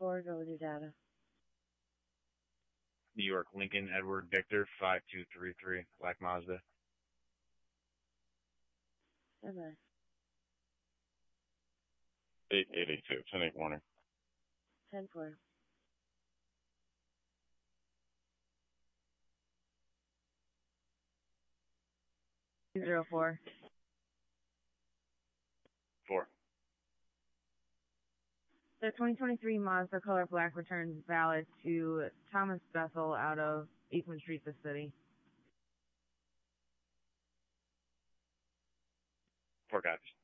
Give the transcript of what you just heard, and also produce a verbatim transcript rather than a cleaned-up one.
four, go with your data. New York Lincoln Edward Victor five two three three, Black Mazda. Bye-bye. eight eight eight two, ten eight warning. ten four. Zero four. Four. The twenty twenty-three Mazda Color Black returns valid to Thomas Bethel out of Eastman Street, the city. Four copies.